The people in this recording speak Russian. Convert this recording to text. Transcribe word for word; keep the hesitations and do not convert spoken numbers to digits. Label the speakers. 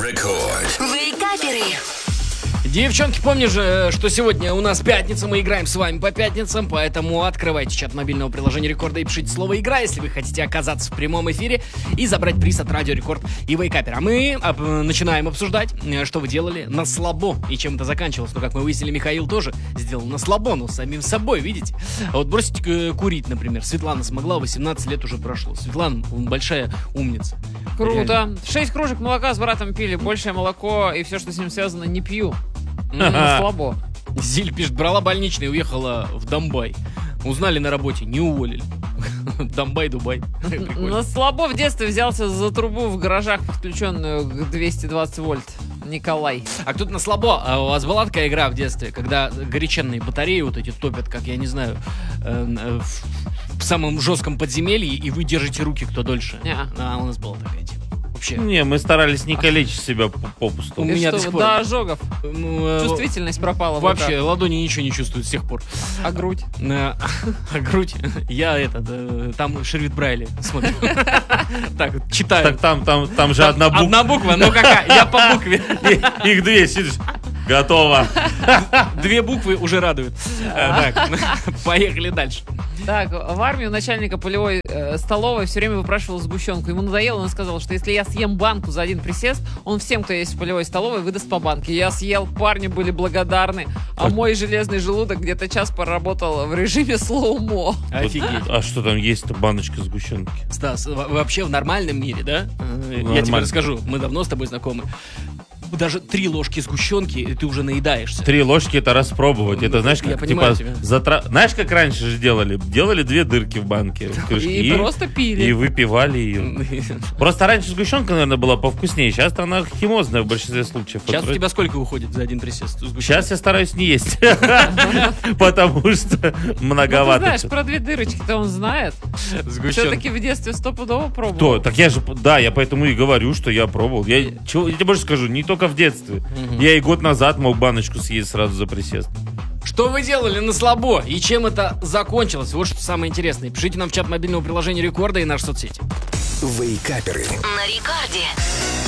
Speaker 1: Рекорд.
Speaker 2: Вейкаперы.
Speaker 3: Девчонки, помнишь же, что сегодня у нас пятница, мы играем с вами по пятницам, поэтому открывайте чат мобильного приложения Рекорда и пишите слово «Игра», если вы хотите оказаться в прямом эфире и забрать приз от Радио Рекорд и Вейкапер. А мы об, начинаем обсуждать, что вы делали на слабо и чем это заканчивалось. Ну, как мы выяснили, Михаил тоже сделал на слабо, но самим собой, видите? А вот бросить э, курить, например, Светлана смогла, восемнадцать лет уже прошло. Светлана большая умница.
Speaker 4: Круто.
Speaker 3: Реально.
Speaker 4: Шесть кружек молока с братом пили, большее молоко и все, что с ним связано, не пью. Mm, слабо.
Speaker 3: Зиль пишет, брала больничный и уехала в Домбай. Узнали на работе, не уволили. Домбай, Дубай.
Speaker 4: На слабо в детстве взялся за трубу в гаражах, подключенную к двести двадцать вольт. Николай.
Speaker 3: А кто-то на слабо. А у вас была такая игра в детстве, когда горяченные батареи вот эти топят, как, я не знаю, э, в, в самом жестком подземелье, и вы держите руки кто дольше?
Speaker 4: Не-а.
Speaker 3: А, у нас была такая тема. Вообще.
Speaker 5: Не, мы старались не калечить себя попусту.
Speaker 3: У
Speaker 4: И
Speaker 3: меня
Speaker 4: что,
Speaker 3: до сих пор.
Speaker 4: до ожогов.
Speaker 3: Ну, э,
Speaker 4: Чувствительность пропала. в
Speaker 3: Вообще,
Speaker 4: руках.
Speaker 3: ладони ничего не чувствуют с тех пор.
Speaker 4: А грудь?
Speaker 3: А, а грудь? Я это, да, там шрифт Брайля смотрю. Так, читаю.
Speaker 5: Так там, там, там же одна буква.
Speaker 3: Одна буква, ну какая? Я по букве.
Speaker 5: Их две, сидишь. Готово.
Speaker 3: Две буквы уже радуют. Э, Так, поехали дальше.
Speaker 4: Так, в армию начальника полевой э, столовой все время выпрашивал сгущенку. Ему надоело, он сказал, что если я съем банку за один присест, он всем, кто есть в полевой столовой, выдаст по банке. Я съел, парни были благодарны, а мой железный желудок где-то час поработал в режиме слоумо.
Speaker 3: Офигеть.
Speaker 5: А что там есть-то, баночка сгущенки?
Speaker 3: Стас, во- вообще в нормальном мире, да? Э, Я тебе
Speaker 5: Нормально.
Speaker 3: расскажу, мы давно с тобой знакомы. Даже три ложки сгущенки, и ты уже наедаешься.
Speaker 5: Три ложки это распробовать. Это знаешь,
Speaker 3: Я
Speaker 5: как
Speaker 3: понимаю
Speaker 5: типа
Speaker 3: тебя.
Speaker 5: затра... Знаешь, как раньше же делали? Делали две дырки в банке. в крышке,
Speaker 4: И просто пили.
Speaker 5: И выпивали ее. Просто раньше сгущенка, наверное, была повкуснее. Сейчас она химозная в большинстве случаев.
Speaker 3: Сейчас у
Speaker 5: Вот
Speaker 3: тебя сколько уходит за один присест? сгущенки?
Speaker 5: Сейчас я стараюсь не есть. Потому что
Speaker 4: Ну, ты
Speaker 5: многовато.
Speaker 4: знаешь, про две дырочки-то он знает.
Speaker 3: Сгущенка.
Speaker 4: Все-таки в детстве стопудово пробовал.
Speaker 5: Кто? Так я же, да, я поэтому и говорю, что я пробовал. Я, чего, я тебе больше скажу, не только в детстве. Я и год назад мог баночку съесть сразу за присест.
Speaker 3: Что вы делали на слабо и чем это закончилось? Вот что самое интересное. Пишите нам в чат мобильного приложения Рекорда и наши соцсети.
Speaker 1: Вейкаперы.
Speaker 2: На рекорде.